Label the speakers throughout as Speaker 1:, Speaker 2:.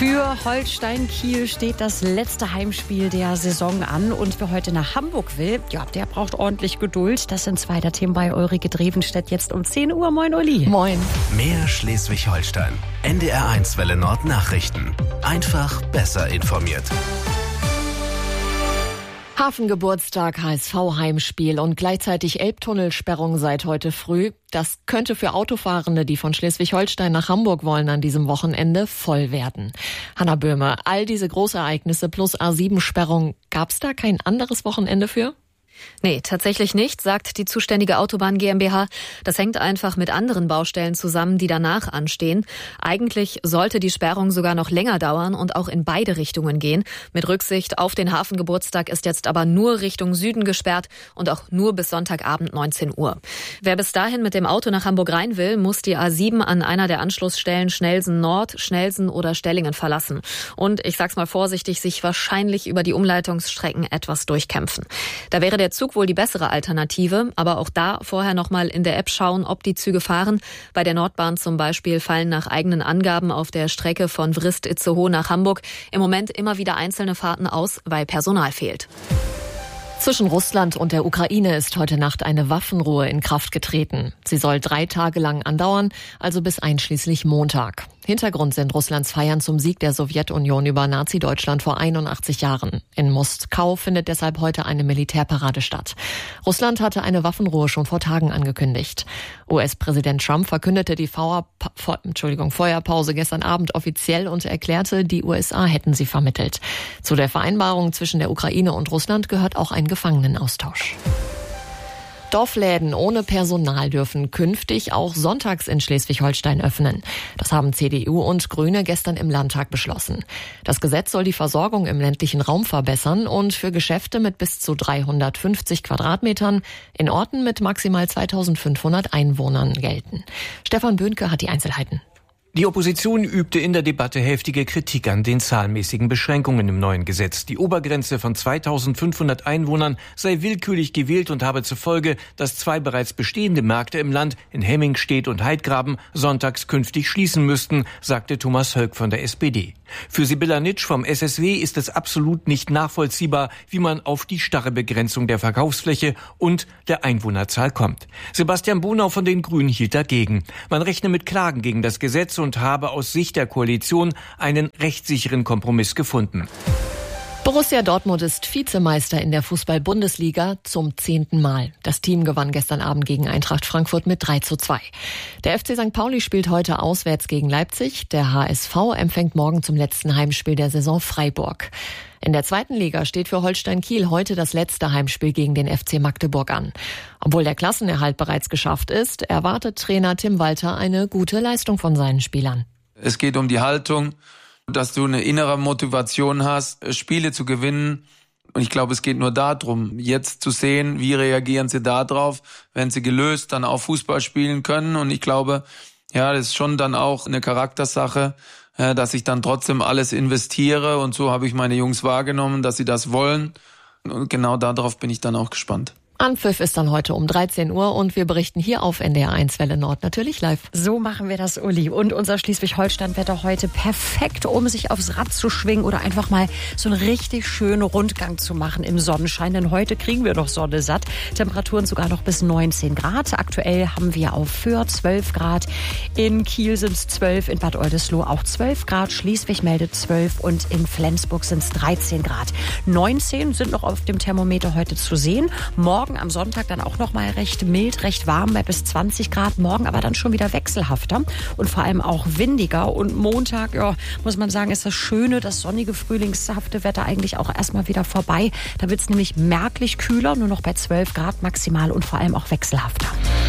Speaker 1: Für Holstein Kiel steht das letzte Heimspiel der Saison an. Und wer heute nach Hamburg will, ja, der braucht ordentlich Geduld. Das sind zwei der Themen bei Ulrike Drevenstedt jetzt um 10 Uhr. Moin, Uli.
Speaker 2: Moin.
Speaker 3: Mehr Schleswig-Holstein. NDR1 Welle Nord Nachrichten. Einfach besser informiert.
Speaker 2: Hafengeburtstag, HSV-Heimspiel und gleichzeitig Elbtunnelsperrung seit heute früh. Das könnte für Autofahrende, die von Schleswig-Holstein nach Hamburg wollen, an diesem Wochenende voll werden. Hanna Böhme, all diese Großereignisse plus A7-Sperrung, gab's da kein anderes Wochenende für?
Speaker 4: Nee, tatsächlich nicht, sagt die zuständige Autobahn GmbH. Das hängt einfach mit anderen Baustellen zusammen, die danach anstehen. Eigentlich sollte die Sperrung sogar noch länger dauern und auch in beide Richtungen gehen. Mit Rücksicht auf den Hafengeburtstag ist jetzt aber nur Richtung Süden gesperrt und auch nur bis Sonntagabend 19 Uhr. Wer bis dahin mit dem Auto nach Hamburg rein will, muss die A7 an einer der Anschlussstellen Schnellsen Nord, Schnellsen oder Stellingen verlassen. Und ich sag's mal vorsichtig, sich wahrscheinlich über die Umleitungsstrecken etwas durchkämpfen. Da wäre der Zug wohl die bessere Alternative, aber auch da vorher nochmal in der App schauen, ob die Züge fahren. Bei der Nordbahn zum Beispiel fallen nach eigenen Angaben auf der Strecke von Vrist-Itzehoe nach Hamburg im Moment immer wieder einzelne Fahrten aus, weil Personal fehlt.
Speaker 2: Zwischen Russland und der Ukraine ist heute Nacht eine Waffenruhe in Kraft getreten. Sie soll 3 Tage lang andauern, also bis einschließlich Montag. Hintergrund sind Russlands Feiern zum Sieg der Sowjetunion über Nazi-Deutschland vor 81 Jahren. In Moskau findet deshalb heute eine Militärparade statt. Russland hatte eine Waffenruhe schon vor Tagen angekündigt. US-Präsident Trump verkündete die Feuerpause gestern Abend offiziell und erklärte, die USA hätten sie vermittelt. Zu der Vereinbarung zwischen der Ukraine und Russland gehört auch ein Gefangenenaustausch. Dorfläden ohne Personal dürfen künftig auch sonntags in Schleswig-Holstein öffnen. Das haben CDU und Grüne gestern im Landtag beschlossen. Das Gesetz soll die Versorgung im ländlichen Raum verbessern und für Geschäfte mit bis zu 350 Quadratmetern in Orten mit maximal 2500 Einwohnern gelten. Stefan Böhnke hat die Einzelheiten.
Speaker 5: Die Opposition übte in der Debatte heftige Kritik an den zahlenmäßigen Beschränkungen im neuen Gesetz. Die Obergrenze von 2500 Einwohnern sei willkürlich gewählt und habe zur Folge, dass 2 bereits bestehende Märkte im Land, in Hemmingstedt und Heidgraben, sonntags künftig schließen müssten, sagte Thomas Höck von der SPD. Für Sibylla Nitsch vom SSW ist es absolut nicht nachvollziehbar, wie man auf die starre Begrenzung der Verkaufsfläche und der Einwohnerzahl kommt. Sebastian Bonau von den Grünen hielt dagegen. Man rechne mit Klagen gegen das Gesetz und habe aus Sicht der Koalition einen rechtssicheren Kompromiss gefunden.
Speaker 2: Borussia Dortmund ist Vizemeister in der Fußball-Bundesliga zum 10. Mal. Das Team gewann gestern Abend gegen Eintracht Frankfurt mit 3:2. Der FC St. Pauli spielt heute auswärts gegen Leipzig. Der HSV empfängt morgen zum letzten Heimspiel der Saison Freiburg. In der 2. Liga steht für Holstein Kiel heute das letzte Heimspiel gegen den FC Magdeburg an. Obwohl der Klassenerhalt bereits geschafft ist, erwartet Trainer Tim Walter eine gute Leistung von seinen Spielern.
Speaker 6: Es geht um die Haltung, dass du eine innere Motivation hast, Spiele zu gewinnen. Und ich glaube, es geht nur darum, jetzt zu sehen, wie reagieren sie da drauf, wenn sie gelöst dann auch Fußball spielen können. Und ich glaube, ja, das ist schon dann auch eine Charaktersache, dass ich dann trotzdem alles investiere. Und so habe ich meine Jungs wahrgenommen, dass sie das wollen. Und genau darauf bin ich dann auch gespannt.
Speaker 2: Anpfiff ist dann heute um 13 Uhr und wir berichten hier auf NDR1 Welle Nord natürlich live.
Speaker 1: So machen wir das, Uli. Und unser Schleswig-Holstein-Wetter heute perfekt, um sich aufs Rad zu schwingen oder einfach mal so einen richtig schönen Rundgang zu machen im Sonnenschein. Denn heute kriegen wir noch Sonne satt. Temperaturen sogar noch bis 19 Grad. Aktuell haben wir auf Fürth 12 Grad. In Kiel sind es 12, in Bad Oldesloe auch 12 Grad. Schleswig meldet 12 und in Flensburg sind es 13 Grad. 19 sind noch auf dem Thermometer heute zu sehen. Morgen am Sonntag dann auch noch mal recht mild, recht warm bei bis 20 Grad. Morgen aber dann schon wieder wechselhafter und vor allem auch windiger. Und Montag, ja, muss man sagen, ist das schöne, das sonnige, frühlingshafte Wetter eigentlich auch erstmal wieder vorbei. Da wird es nämlich merklich kühler, nur noch bei 12 Grad maximal und vor allem auch wechselhafter.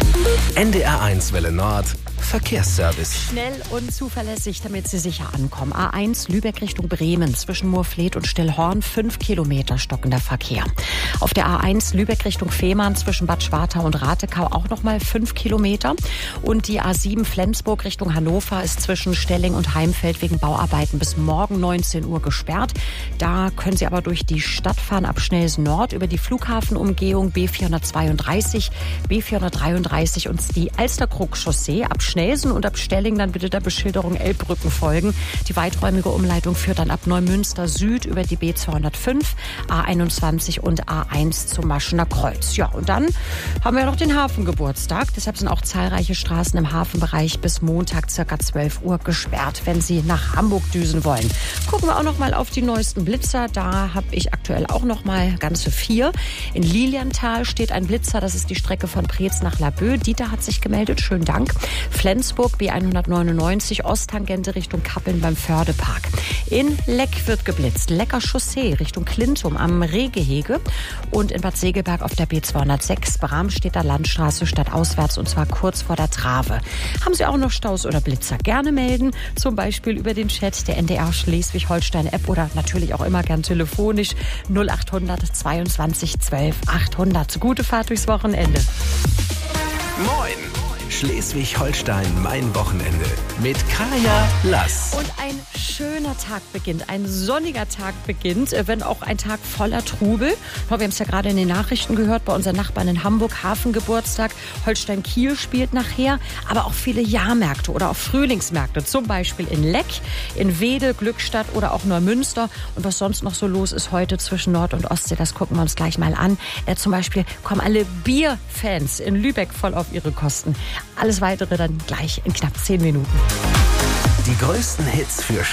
Speaker 3: NDR1 Welle Nord Verkehrsservice.
Speaker 1: Schnell und zuverlässig, damit Sie sicher ankommen. A1 Lübeck Richtung Bremen, zwischen Moorfleet und Stillhorn, 5 Kilometer stockender Verkehr. Auf der A1 Lübeck Richtung Fehmarn, zwischen Bad Schwartau und Ratekau auch nochmal 5 Kilometer. Und die A7 Flensburg Richtung Hannover ist zwischen Stelling und Heimfeld wegen Bauarbeiten bis morgen 19 Uhr gesperrt. Da können Sie aber durch die Stadt fahren ab Schnellsen Nord über die Flughafenumgehung B432, B433 und die Alsterkrug-Chaussee ab Schnelsen und ab Stelling dann bitte der Beschilderung Elbbrücken folgen. Die weiträumige Umleitung führt dann ab Neumünster Süd über die B205, A21 und A1 zum Maschener Kreuz. Ja, und dann haben wir noch den Hafengeburtstag. Deshalb sind auch zahlreiche Straßen im Hafenbereich bis Montag ca. 12 Uhr gesperrt, wenn Sie nach Hamburg düsen wollen. Gucken wir auch noch mal auf die neuesten Blitzer. Da habe ich aktuell auch noch mal ganze 4. In Lilienthal steht ein Blitzer. Das ist die Strecke von Preetz nach Laboe. Dieter hat sich gemeldet. Schönen Dank. Flensburg B199 Osttangente Richtung Kappeln beim Fördepark. In Leck wird geblitzt. Lecker Chaussee Richtung Klintum am Rehgehege. Und in Bad Segeberg auf der B206 Bramstedter Landstraße stadtauswärts und zwar kurz vor der Trave. Haben Sie auch noch Staus oder Blitzer? Gerne melden, zum Beispiel über den Chat der NDR Schleswig-Holstein-App oder natürlich auch immer gern telefonisch 0800 22 12 800. Gute Fahrt durchs Wochenende.
Speaker 3: Moin! Schleswig-Holstein, mein Wochenende. Mit Kaya Lass.
Speaker 1: Und ein schöner Tag beginnt, ein sonniger Tag beginnt, wenn auch ein Tag voller Trubel. Wir haben es ja gerade in den Nachrichten gehört, bei unseren Nachbarn in Hamburg, Hafengeburtstag, Holstein-Kiel spielt nachher, aber auch viele Jahrmärkte oder auch Frühlingsmärkte, zum Beispiel in Leck, in Wedel, Glückstadt oder auch Neumünster. Und was sonst noch so los ist heute zwischen Nord- und Ostsee, das gucken wir uns gleich mal an. Zum Beispiel kommen alle Bierfans in Lübeck voll auf ihre Kosten. Alles Weitere dann gleich in knapp 10 Minuten.
Speaker 3: Die größten Hits für